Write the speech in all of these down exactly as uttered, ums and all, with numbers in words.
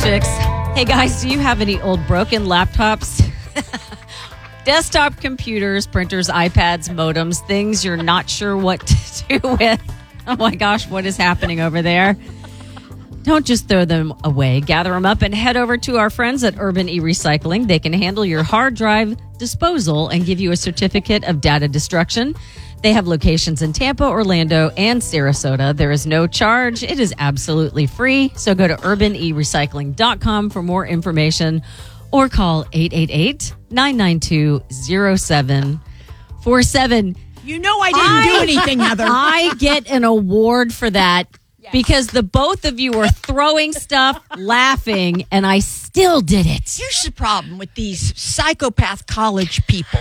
Fix. Hey guys, do you have any old broken laptops? Desktop computers, printers, iPads, modems, things you're not sure what to do with. Oh my gosh, what is happening over there? Don't just throw them away. Gather them up and head over to our friends at Urban E-Recycling. They can handle your hard drive disposal and give you a certificate of data destruction. They have locations in Tampa, Orlando, and Sarasota. There is no charge. It is absolutely free. So go to urban e recycling dot com for more information or call eight eight eight, nine nine two, zero seven four seven. You know I didn't I, do anything, Heather. I get an award for that yes. because the both of you were throwing stuff, laughing, and I still did it. Here's the problem with these psychopath college people.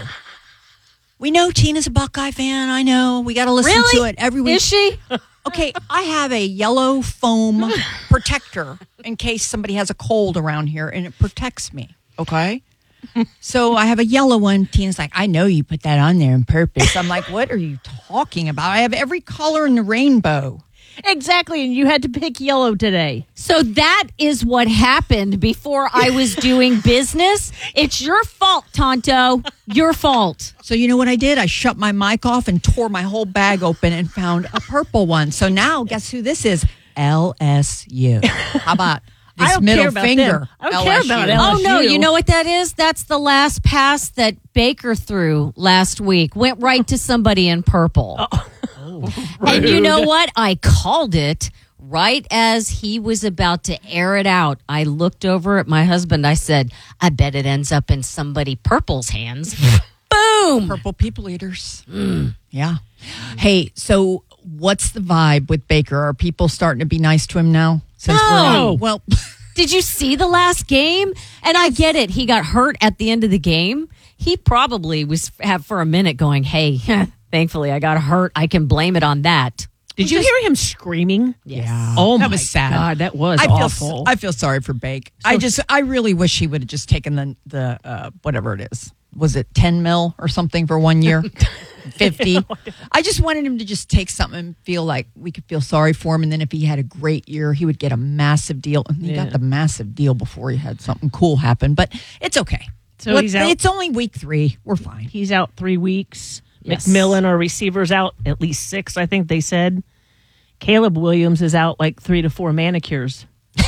We know Tina's a Buckeye fan. I know. We got to listen really? to it every week. Is she? Okay, I have a yellow foam protector in case somebody has a cold around here, and it protects me. Okay? So I have a yellow one. Tina's like, I know you put that on there on purpose. I'm like, what are you talking about? I have every color in the rainbow. Exactly, and you had to pick yellow today. So that is what happened before I was doing business. It's your fault, Tonto. Your fault. So you know what I did? I shut my mic off and tore my whole bag open and found a purple one. So now, guess who this is? L S U. How about this I don't middle care about finger? them. I don't care about L S U. Oh, no. You know what that is? That's the last pass that Baker threw last week. Went right to somebody in purple. Oh. And you know what? I called it right as he was about to air it out. I looked over at my husband. I said, I bet it ends up in somebody purple's hands. Boom! Purple people eaters. Mm. Yeah. Hey, so what's the vibe with Baker? Are people starting to be nice to him now? Since no. We're well, did you see the last game? And I get it. He got hurt at the end of the game. He probably was have for a minute going, hey, thankfully I got hurt. I can blame it on that. Did you hear him screaming? Yes. Yeah. Oh, that my was sad. God, that was I awful. Feel, I feel sorry for Bake. So, I just, I really wish he would have just taken the, the uh, whatever it is. Was it ten mil or something for one year? fifty. I just wanted him to just take something and feel like we could feel sorry for him. And then if he had a great year, he would get a massive deal. And he yeah. got the massive deal before he had something cool happen. But it's okay. So he's out. It's only week three. We're fine. He's out three weeks. Yes. McMillan, our receiver's out at least six, I think they said. Caleb Williams is out like three to four manicures.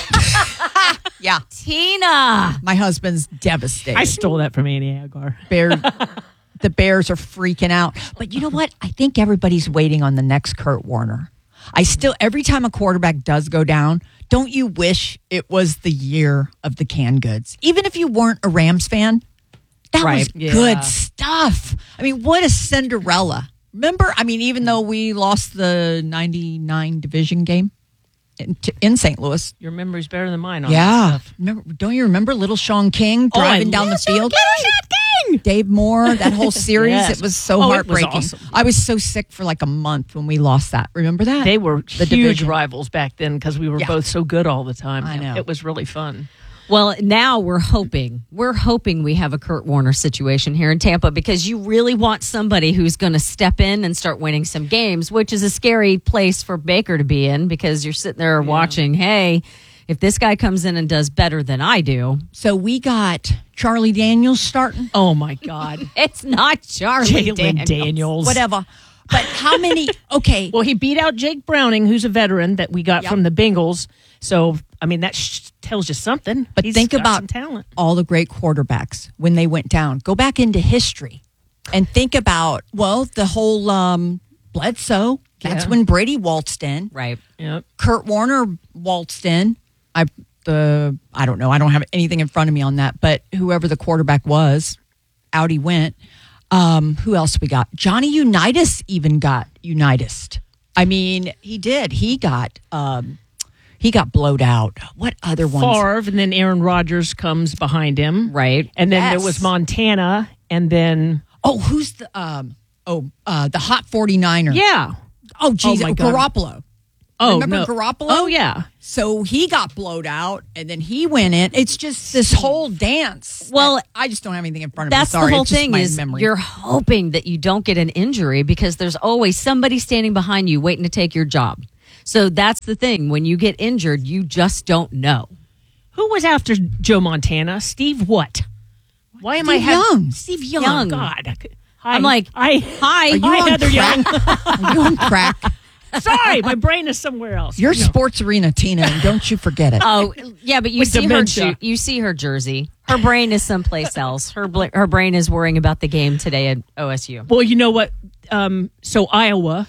Yeah. Tina. My husband's devastated. I stole that from Andy Agar. Bear, the Bears are freaking out. But you know what? I think everybody's waiting on the next Kurt Warner. I still, every time a quarterback does go down, don't you wish it was the year of the canned goods? Even if you weren't a Rams fan, that right. was yeah. good stuff. I mean, what a Cinderella. Remember, I mean, even though we lost the ninety-nine division game in, in Saint Louis. Your memory's better than mine on yeah. that stuff. Remember, don't you remember Little Sean King driving oh, down the Sean field? King! King! Dave Moore, that whole series, yes. it was so oh, heartbreaking. It was awesome. I was so sick for like a month when we lost that. Remember that? They were the huge division. rivals back then because we were yeah. both so good all the time. I know. It was really fun. Well, now we're hoping, we're hoping we have a Kurt Warner situation here in Tampa because you really want somebody who's going to step in and start winning some games, which is a scary place for Baker to be in because you're sitting there yeah. watching, hey, if this guy comes in and does better than I do. So we got Charlie Daniels starting. Oh, my God. It's not Charlie Jalen Daniels. Daniels. Whatever. But how many? Okay. Well, he beat out Jake Browning, who's a veteran that we got yep. from the Bengals. So, I mean, that sh- tells you something. But He's think got about some talent. all the great quarterbacks when they went down. Go back into history and think about, well, the whole um, Bledsoe. That's yeah. when Brady waltzed in. Right. Yep. Kurt Warner waltzed in. I the I don't know. I don't have anything in front of me on that. But whoever the quarterback was, out he went. Um, who else we got? Johnny Unitas even got Unitas. I mean, he did. He got um, he got blowed out. What other ones? Favre, and then Aaron Rodgers comes behind him. Right. And then yes. there was Montana, and then... Oh, who's the... Um, oh, uh, the hot forty-niner. Yeah. Oh, geez. Oh, my Oh, God. Garoppolo. Oh, Remember no. Garoppolo? Oh, yeah. So he got blowed out, and then he went in. It's just this whole dance. Well, I just don't have anything in front of that's me. Sorry, the whole it's just thing my is memory. you're hoping that you don't get an injury because there's always somebody standing behind you waiting to take your job. So that's the thing. When you get injured, you just don't know. Who was after Joe Montana? Steve what? Why am I Steve having Young. Steve Young? Young. God, Hi. I'm like, I hi. Are you hi on Heather crack? Young. Are you on crack? Sorry, my brain is somewhere else. You're You know. sports arena, Tina, and don't you forget it. Oh, yeah, but you With see dementia. her. Ju- you see her jersey. Her brain is someplace else. Her bl- her brain is worrying about the game today at O S U. Well, you know what? Um, so Iowa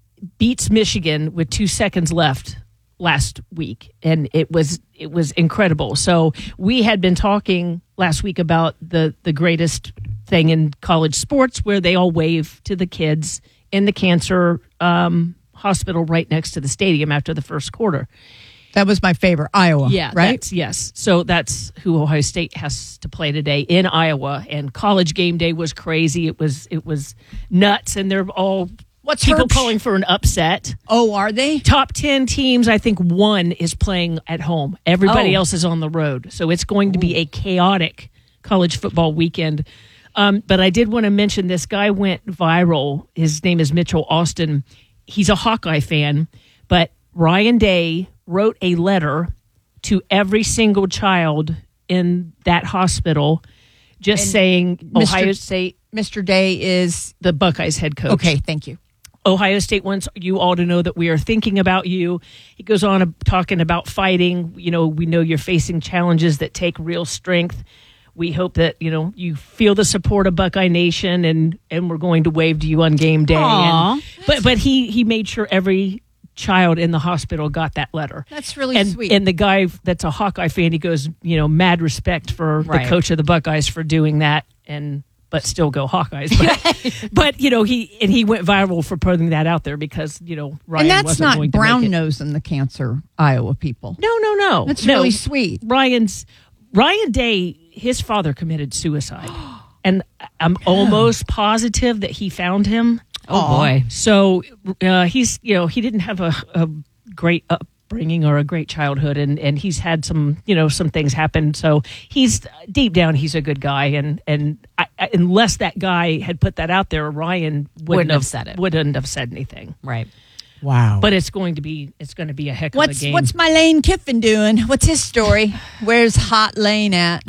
beats Michigan with two seconds left last week, and it was it was incredible. So we had been talking last week about the the greatest thing in college sports, where they all wave to the kids in the cancer um, hospital right next to the stadium after the first quarter. That was my favorite, Iowa. Yeah, right. that's- yes. So that's who Ohio State has to play today in Iowa. And college game day was crazy. It was it was nuts, and they're all What's people her- calling for an upset. Oh, are they? Top ten teams, I think one is playing at home. Everybody Oh. else is on the road. So it's going to be a chaotic college football weekend. Um, but I did want to mention this guy went viral. His name is Mitchell Austin. He's a Hawkeye fan, but Ryan Day wrote a letter to every single child in that hospital just And saying Ohio Mister State, Mister Day is the Buckeyes head coach. okay. Thank you. Ohio State wants you all to know that we are thinking about you. He goes on uh, talking about fighting. You know, we know you're facing challenges that take real strength. We hope that, you know, you feel the support of Buckeye Nation, and, and we're going to wave to you on game day. Aw. And, but but he, he made sure every child in the hospital got that letter. That's really and, sweet. And the guy that's a Hawkeye fan, he goes, you know, mad respect for Right. the coach of the Buckeyes for doing that, and but still go Hawkeyes. But, but you know, he and he went viral for putting that out there because, you know, Ryan and that's wasn't not going to brown make it. nosing the cancer Iowa people. No, no, no. That's no. really sweet. Ryan's Ryan Day, his father committed suicide, and I'm almost positive that he found him. Oh boy. So uh, he's, you know, he didn't have a, a great upbringing or a great childhood, and, and he's had some, you know, some things happen. So he's deep down, he's a good guy, and and I, I, unless that guy had put that out there, Ryan wouldn't, Wouldn't have have said it. Wouldn't have said anything. Right. Wow. But it's going to be it's going to be a heck of what's a game. what's my Lane Kiffin doing? What's his story? Where's Hot Lane at?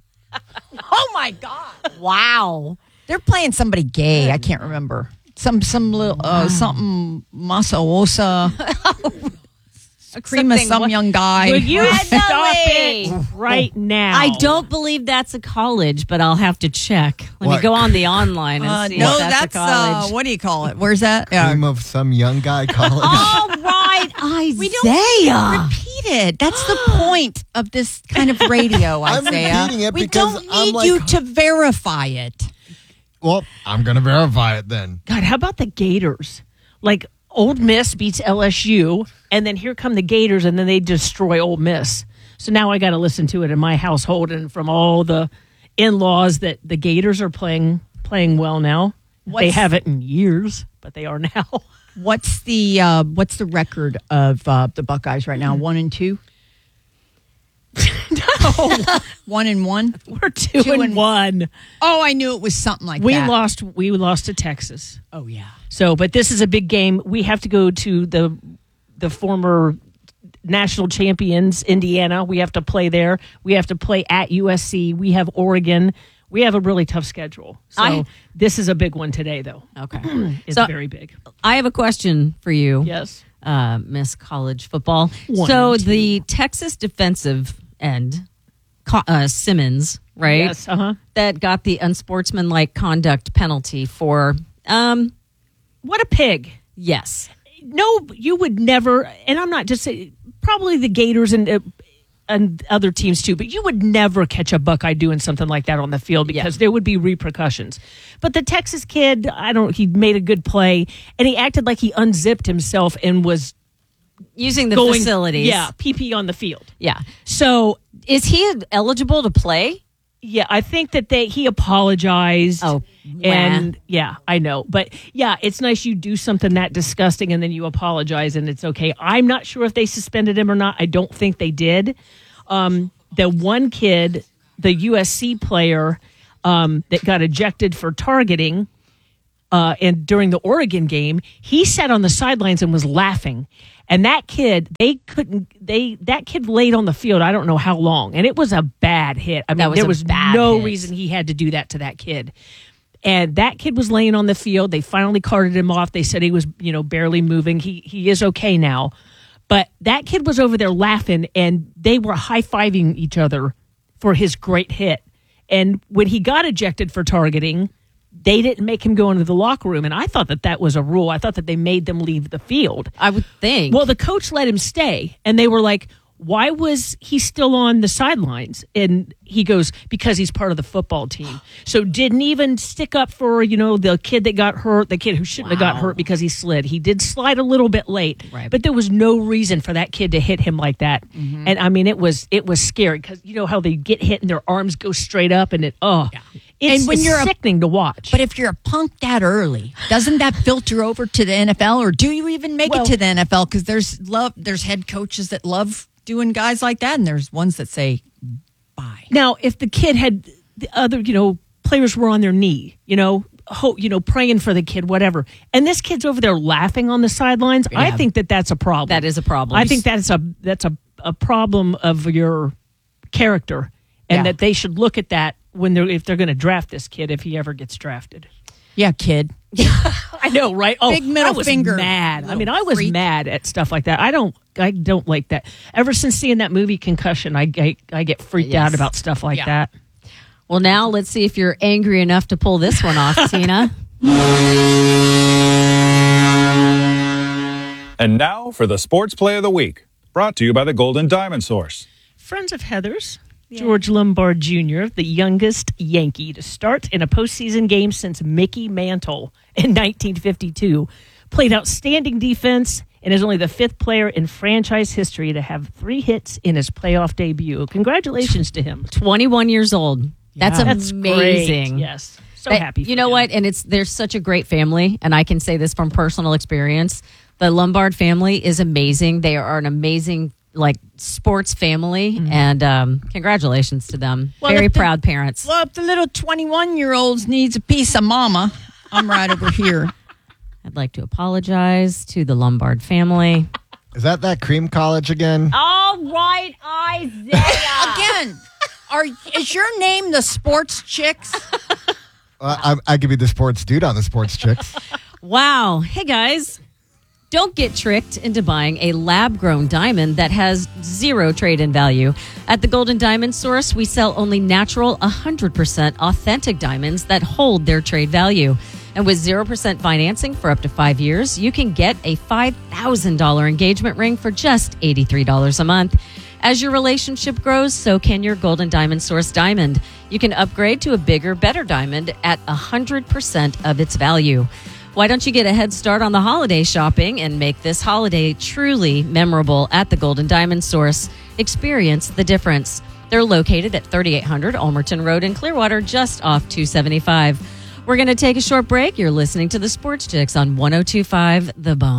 Oh my God! Wow. They're playing somebody gay. I can't remember. Some some little uh, something Masaosa. Cream of Something- some what- young guy. Will you Red stop Belly! it right now? I don't believe that's a college, but I'll have to check. Let What? me go on the online and Uh, see no, if that's, that's a uh, college. what do you call it? Where's that? Yeah. Name of some young guy college. All right, Isaiah. We don't repeat it. That's the point of this kind of radio, I'm Isaiah. repeating it we because don't I'm need like- you to verify it. Well, I'm gonna verify it then. God, how about the Gators? Like, Old Miss beats L S U, and then here come the Gators, and then they destroy Old Miss. So now I got to listen to it in my household and from all the in-laws that the Gators are playing playing well now. They What's- haven't in years, but they are now. What's the uh, what's the record of uh, the Buckeyes right now? One and two. no, One and one. we're two, Two and, and- one. Oh, I knew it was something like We that. lost. We lost to Texas. Oh yeah. So, but this is a big game. We have to go to the the former national champions, Indiana. We have to play there. We have to play at U S C. We have Oregon. We have a really tough schedule. So I- this is a big one today, though. Okay. It's So- very big. I have a question for you. Yes. uh, Miss College Football. One so and two. the Texas defensive end, Co- uh, Simmons, right? Yes. Uh huh. That got the unsportsmanlike conduct penalty for, um, What a pig. yes. No, you would never. And I'm not just saying. Probably the Gators and. Uh, and other teams too, but you would never catch a Buckeye doing something like that on the field because Yeah. there would be repercussions. But the Texas kid, I don't, he made a good play and he acted like he unzipped himself and was Using the going, facilities. yeah, pee pee on the field. Yeah. So Is he eligible to play? yeah, I think that they he apologized. Oh, and yeah, I know, but yeah, it's nice you do something that disgusting and then you apologize and it's okay. I'm not sure if they suspended him or not. I don't think they did. Um, the one kid, the U S C player um, that got ejected for targeting, Uh, and during the Oregon game, he sat on the sidelines and was laughing. And that kid, they couldn't, they, that kid laid on the field, I don't know how long. And it was a bad hit. I mean, That was there a was bad no hit. reason he had to do that to that kid. And that kid was laying on the field. They finally carted him off. They said he was, you know, barely moving. He, he is okay now. But that kid was over there laughing, and they were high-fiving each other for his great hit. And when he got ejected for targeting, they didn't make him go into the locker room. And I thought that that was a rule. I thought that they made them leave the field. I would think. Well, the coach let him stay. And they were like, why was he still on the sidelines? And he goes, because he's part of the football team. So didn't even stick up for, you know, the kid that got hurt, the kid who shouldn't have got Wow. hurt because he slid. He did slide a little bit late, Right. but there was no reason for that kid to hit him like that. And I mean, it was it was scary because you know how they get hit and their arms go straight up and it, oh, it's, And when it's you're a- sickening to watch. But if you're a punk that early, doesn't that filter over to the N F L, or do you even make Well- it to the N F L? Because there's love, there's head coaches that love doing guys like that, and there's ones that say bye. Now, if the kid had the other, you know, players were on their knee, you know, ho- you know, praying for the kid, whatever, and this kid's over there laughing on the sidelines, I Yeah. think that that's a problem. That is a problem. I think that's a that's a, a problem of your character, and Yeah. that they should look at that when they're if they're going to draft this kid if he ever gets drafted. Yeah, kid. I know, right? Oh, Big middle I was finger, mad. I little mean, I was freak. mad at stuff like that. I don't, I don't like that. Ever since seeing that movie Concussion, I I, I get freaked Yes. out about stuff like Yeah. that. Well, now let's see if you're angry enough to pull this one off, Tina. And now for the Sports Play of the Week, brought to you by the Golden Diamond Source. Friends of Heather's, George Lombard Junior, the youngest Yankee to start in a postseason game since Mickey Mantle in nineteen fifty-two, played outstanding defense and is only the fifth player in franchise history to have three hits in his playoff debut. Congratulations to him. twenty-one years old. That's Yeah. That's amazing. great. Yes. So That- happy for You know him. what? And it's there's such a great family, and I can say this from personal experience. The Lombard family is amazing. They are an amazing like sports family, and um, congratulations to them. Well, Very if the- proud parents. Well, if the little twenty-one-year-olds needs a piece of mama, I'm right over here. I'd like to apologize to the Lombard family. Is that that cream college again? All right, Isaiah. Again, are is your name the Sports Chicks? Uh, I, I could be the sports dude on the sports chicks. Wow. Hey, guys. Don't get tricked into buying a lab-grown diamond that has zero trade-in value. At the Golden Diamond Source, we sell only natural, one hundred percent authentic diamonds that hold their trade value. And with zero percent financing for up to five years, you can get a five thousand dollars engagement ring for just eighty-three dollars a month. As your relationship grows, so can your Golden Diamond Source diamond. You can upgrade to a bigger, better diamond at one hundred percent of its value. Why don't you get a head start on the holiday shopping and make this holiday truly memorable at the Golden Diamond Source? Experience the difference. They're located at thirty-eight hundred Almerton Road in Clearwater, just off two seventy-five. We're going to take a short break. You're listening to the Sports Chicks on one oh two point five The Bone.